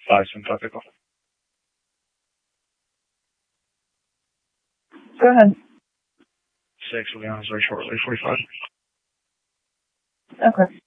5 synthetic. Go ahead. 6 will be on very shortly, 45. Okay.